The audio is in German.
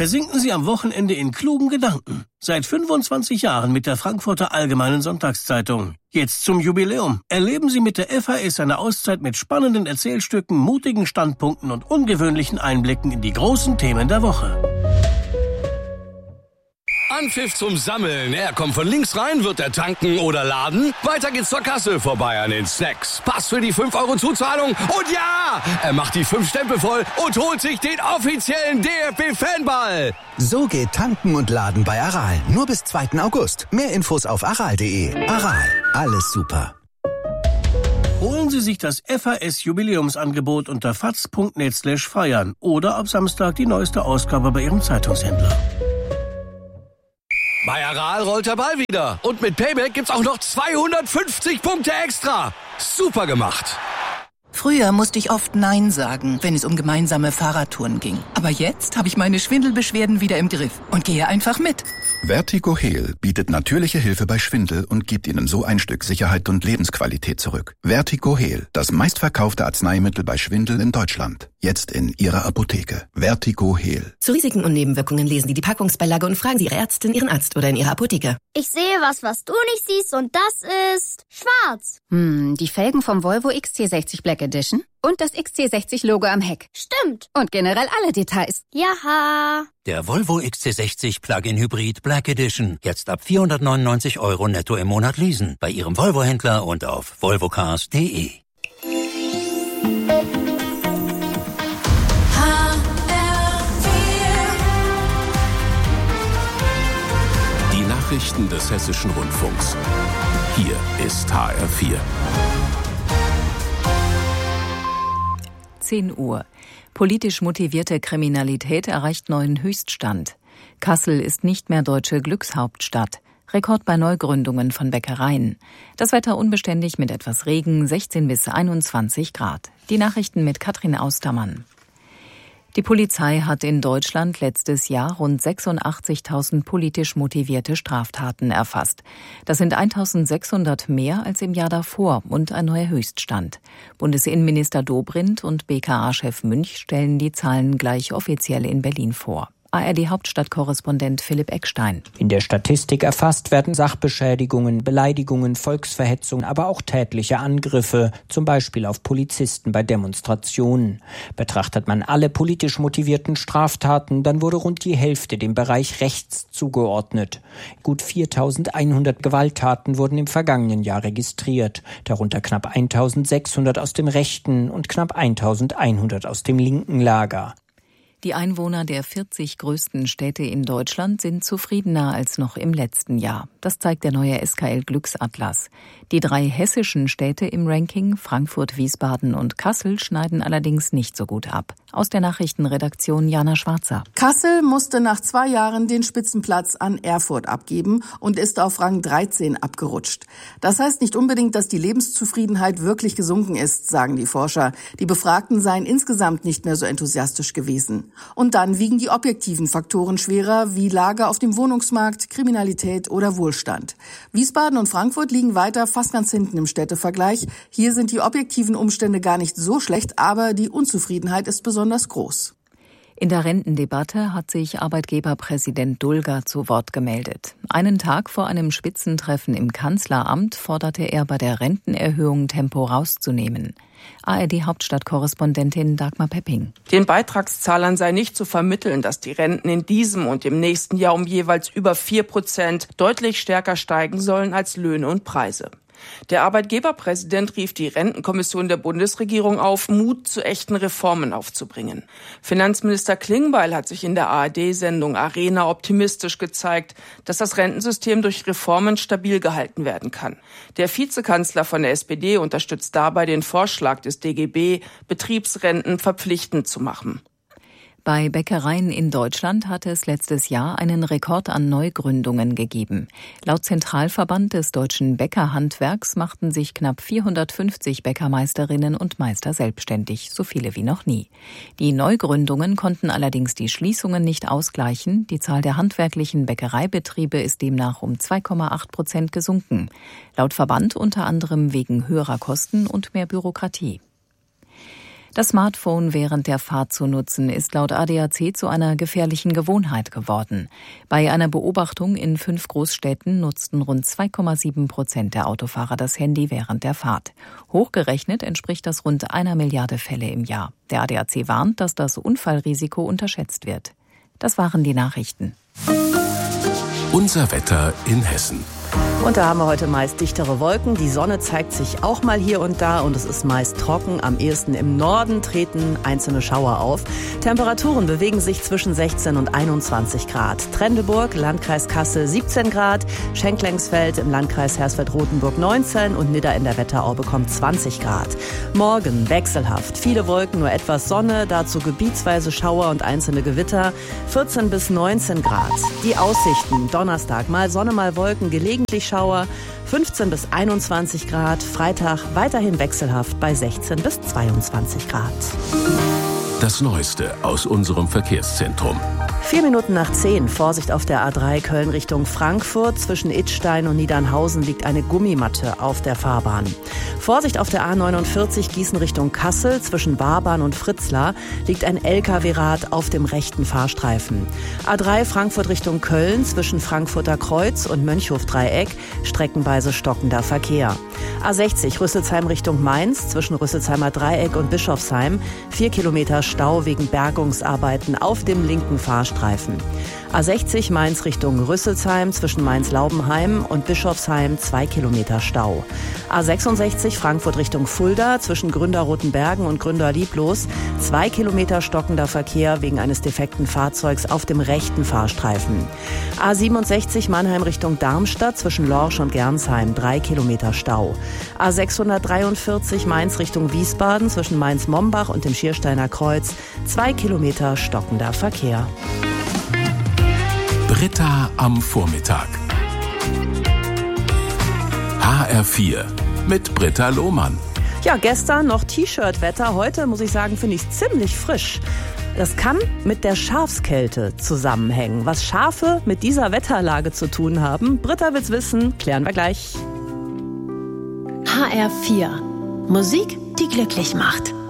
versinken Sie am Wochenende in klugen Gedanken. Seit 25 Jahren mit der Frankfurter Allgemeinen Sonntagszeitung. Jetzt zum Jubiläum. Erleben Sie mit der FAS eine Auszeit mit spannenden Erzählstücken, mutigen Standpunkten und ungewöhnlichen Einblicken in die großen Themen der Woche. Anpfiff zum Sammeln. Er kommt von links rein, wird er tanken oder laden? Weiter geht's zur Kasse, vorbei an den Snacks. Pass für die 5 € Zuzahlung und ja! Er macht die 5 Stempel voll und holt sich den offiziellen DFB-Fanball. So geht Tanken und Laden bei Aral. Nur bis 2. August. Mehr Infos auf aral.de. Aral. Alles super. Holen Sie sich das FAS-Jubiläumsangebot unter faz.net/feiern oder ab Samstag die neueste Ausgabe bei Ihrem Zeitungshändler. Bei Aral rollt der Ball wieder. Und mit Payback gibt's auch noch 250 Punkte extra. Super gemacht. Früher musste ich oft Nein sagen, wenn es um gemeinsame Fahrradtouren ging. Aber jetzt habe ich meine Schwindelbeschwerden wieder im Griff und gehe einfach mit. Vertigo Heal bietet natürliche Hilfe bei Schwindel und gibt Ihnen so ein Stück Sicherheit und Lebensqualität zurück. Vertigo Heal, das meistverkaufte Arzneimittel bei Schwindel in Deutschland. Jetzt in Ihrer Apotheke. Vertigo Heal. Zu Risiken und Nebenwirkungen lesen Sie die Packungsbeilage und fragen Sie Ihre Ärztin, Ihren Arzt oder in Ihrer Apotheke. Ich sehe was du nicht siehst und das ist schwarz. Die Felgen vom Volvo XC60 Black Edition und das XC60-Logo am Heck. Stimmt. Und generell alle Details. Jaha. Der Volvo XC60 Plug-in Hybrid Black Edition. Jetzt ab 499 € netto im Monat leasen. Bei Ihrem Volvo-Händler und auf volvocars.de. Die Nachrichten des Hessischen Rundfunks. Hier ist HR4. 10 Uhr. Politisch motivierte Kriminalität erreicht neuen Höchststand. Kassel ist nicht mehr deutsche Glückshauptstadt. Rekord bei Neugründungen von Bäckereien. Das Wetter unbeständig mit etwas Regen, 16 bis 21 Grad. Die Nachrichten mit Katrin Austermann. Die Polizei hat in Deutschland letztes Jahr rund 86.000 politisch motivierte Straftaten erfasst. Das sind 1.600 mehr als im Jahr davor und ein neuer Höchststand. Bundesinnenminister Dobrindt und BKA-Chef Münch stellen die Zahlen gleich offiziell in Berlin vor. ARD-Hauptstadtkorrespondent Philipp Eckstein. In der Statistik erfasst werden Sachbeschädigungen, Beleidigungen, Volksverhetzung, aber auch tätliche Angriffe, zum Beispiel auf Polizisten bei Demonstrationen. Betrachtet man alle politisch motivierten Straftaten, dann wurde rund die Hälfte dem Bereich rechts zugeordnet. Gut 4.100 Gewalttaten wurden im vergangenen Jahr registriert, darunter knapp 1.600 aus dem rechten und knapp 1.100 aus dem linken Lager. Die Einwohner der 40 größten Städte in Deutschland sind zufriedener als noch im letzten Jahr. Das zeigt der neue SKL Glücksatlas. Die 3 hessischen Städte im Ranking, Frankfurt, Wiesbaden und Kassel, schneiden allerdings nicht so gut ab. Aus der Nachrichtenredaktion Jana Schwarzer. Kassel musste nach 2 Jahren den Spitzenplatz an Erfurt abgeben und ist auf Rang 13 abgerutscht. Das heißt nicht unbedingt, dass die Lebenszufriedenheit wirklich gesunken ist, sagen die Forscher. Die Befragten seien insgesamt nicht mehr so enthusiastisch gewesen. Und dann wiegen die objektiven Faktoren schwerer, wie Lage auf dem Wohnungsmarkt, Kriminalität oder Wohlstand. Wiesbaden und Frankfurt liegen weiter fast ganz hinten im Städtevergleich. Hier sind die objektiven Umstände gar nicht so schlecht, aber die Unzufriedenheit ist besonders groß. In der Rentendebatte hat sich Arbeitgeberpräsident Dulger zu Wort gemeldet. Einen Tag vor einem Spitzentreffen im Kanzleramt forderte er, bei der Rentenerhöhung Tempo rauszunehmen. ARD-Hauptstadtkorrespondentin Dagmar Pepping. Den Beitragszahlern sei nicht zu vermitteln, dass die Renten in diesem und im nächsten Jahr um jeweils über 4% deutlich stärker steigen sollen als Löhne und Preise. Der Arbeitgeberpräsident rief die Rentenkommission der Bundesregierung auf, Mut zu echten Reformen aufzubringen. Finanzminister Klingbeil hat sich in der ARD-Sendung Arena optimistisch gezeigt, dass das Rentensystem durch Reformen stabil gehalten werden kann. Der Vizekanzler von der SPD unterstützt dabei den Vorschlag des DGB, Betriebsrenten verpflichtend zu machen. Bei Bäckereien in Deutschland hatte es letztes Jahr einen Rekord an Neugründungen gegeben. Laut Zentralverband des deutschen Bäckerhandwerks machten sich knapp 450 Bäckermeisterinnen und Meister selbstständig, so viele wie noch nie. Die Neugründungen konnten allerdings die Schließungen nicht ausgleichen. Die Zahl der handwerklichen Bäckereibetriebe ist demnach um 2,8% gesunken. Laut Verband unter anderem wegen höherer Kosten und mehr Bürokratie. Das Smartphone während der Fahrt zu nutzen, ist laut ADAC zu einer gefährlichen Gewohnheit geworden. Bei einer Beobachtung in 5 Großstädten nutzten rund 2,7% der Autofahrer das Handy während der Fahrt. Hochgerechnet entspricht das rund 1 Milliarde Fälle im Jahr. Der ADAC warnt, dass das Unfallrisiko unterschätzt wird. Das waren die Nachrichten. Unser Wetter in Hessen. Und da haben wir heute meist dichtere Wolken. Die Sonne zeigt sich auch mal hier und da und es ist meist trocken. Am ehesten im Norden treten einzelne Schauer auf. Temperaturen bewegen sich zwischen 16 und 21 Grad. Trendeburg, Landkreis Kassel 17 Grad. Schenklengsfeld im Landkreis Hersfeld-Rotenburg 19 und Nidda in der Wetterau bekommt 20 Grad. Morgen wechselhaft. Viele Wolken, nur etwas Sonne. Dazu gebietsweise Schauer und einzelne Gewitter. 14 bis 19 Grad. Die Aussichten. Donnerstag mal Sonne, mal Wolken, gelegentlich Schauer, 15 bis 21 Grad. Freitag weiterhin wechselhaft bei 16 bis 22 Grad. Das Neueste aus unserem Verkehrszentrum. 4 Minuten nach 10. Vorsicht auf der A3 Köln Richtung Frankfurt. Zwischen Idstein und Niedernhausen liegt eine Gummimatte auf der Fahrbahn. Vorsicht auf der A49 Gießen Richtung Kassel. Zwischen Warbahn und Fritzlar liegt ein LKW-Rad auf dem rechten Fahrstreifen. A3 Frankfurt Richtung Köln. Zwischen Frankfurter Kreuz und Mönchhof-Dreieck streckenweise stockender Verkehr. A60 Rüsselsheim Richtung Mainz. Zwischen Rüsselsheimer Dreieck und Bischofsheim 4 Kilometer Stau wegen Bergungsarbeiten auf dem linken Fahrstreifen. A60 Mainz Richtung Rüsselsheim zwischen Mainz-Laubenheim und Bischofsheim 2 Kilometer Stau. A66 Frankfurt Richtung Fulda zwischen Gründer-Rotenbergen und Gründer-Lieblos 2 Kilometer stockender Verkehr wegen eines defekten Fahrzeugs auf dem rechten Fahrstreifen. A67 Mannheim Richtung Darmstadt zwischen Lorsch und Gernsheim 3 Kilometer Stau. A643 Mainz Richtung Wiesbaden zwischen Mainz-Mombach und dem Schiersteiner Kreuz 2 Kilometer stockender Verkehr. Britta am Vormittag. HR4 mit Britta Lohmann. Ja, gestern noch T-Shirt-Wetter. Heute, muss ich sagen, finde ich es ziemlich frisch. Das kann mit der Schafskälte zusammenhängen. Was Schafe mit dieser Wetterlage zu tun haben, Britta will's wissen, klären wir gleich. HR4. Musik, die glücklich macht.